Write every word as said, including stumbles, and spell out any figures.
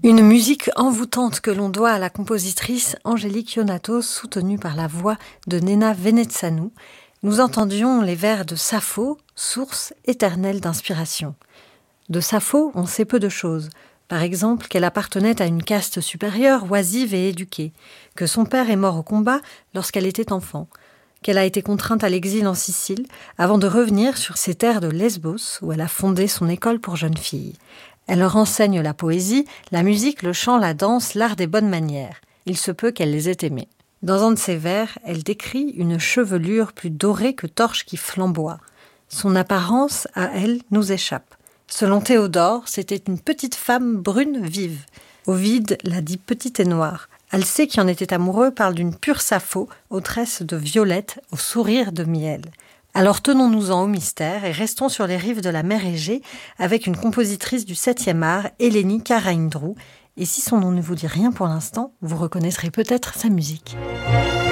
Une musique envoûtante que l'on doit à la compositrice Angélique Ionatos, soutenue par la voix de Nena Venetsanu. Nous entendions les vers de Sappho, source éternelle d'inspiration. De Sappho, on sait peu de choses. Par exemple, qu'elle appartenait à une caste supérieure, oisive et éduquée, que son père est mort au combat lorsqu'elle était enfant, qu'elle a été contrainte à l'exil en Sicile avant de revenir sur ses terres de Lesbos où elle a fondé son école pour jeunes filles. Elle leur enseigne la poésie, la musique, le chant, la danse, l'art des bonnes manières. Il se peut qu'elle les ait aimés. Dans un de ses vers, elle décrit une chevelure plus dorée que torche qui flamboie. Son apparence, à elle, nous échappe. Selon Théodore, c'était une petite femme brune vive. Ovide l'a dit petite et noire. Alcée, qui en était amoureux, parle d'une pure Sappho, aux tresses de violette, au sourire de miel. Alors tenons-nous-en au mystère et restons sur les rives de la mer Égée avec une compositrice du septième art, Eleni Karaindrou. Et si son nom ne vous dit rien pour l'instant, vous reconnaîtrez peut-être sa musique.